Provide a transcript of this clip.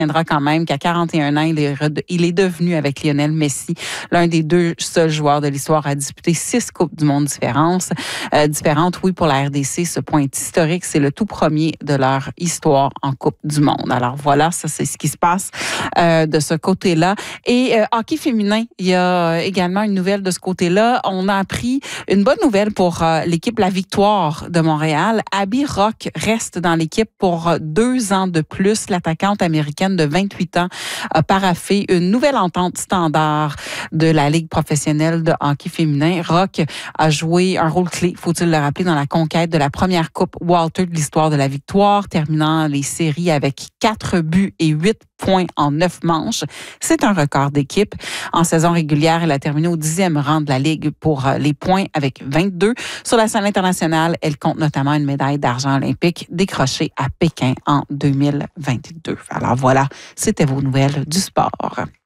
retiendra quand même qu'à 41 ans, il est devenu, avec Lionel Messi, l'un des 2 seuls joueurs de l'histoire à disputer 6 Coupes du monde différentes. Oui, pour la RDC, ce point est historique. C'est le tout premier de leur histoire en Coupe du monde. Alors voilà, ça, c'est ce qui se passe de ce côté-là. Et hockey féminin, il y a également une nouvelle de ce côté-là. On a appris une bonne nouvelle pour l'équipe La Victoire de Montréal. Abby Roque reste dans l'équipe pour 2 ans de plus. L'attaquante américaine de 28 ans a paraphé une nouvelle entente standard de la Ligue professionnelle de hockey féminin. Roque a joué un rôle clé, faut-il le rappeler, dans la conquête de la première Coupe Walter de l'histoire de La Victoire, terminant les séries avec 4 buts et 8 points en 9 manches. C'est un record d'équipe. En saison régulière, elle a terminé au 10e rang de la Ligue pour les points avec 22. Sur la scène internationale, elle compte notamment une médaille d'argent olympique décrochée à Pékin en 2022. Alors voilà, c'était vos nouvelles du sport.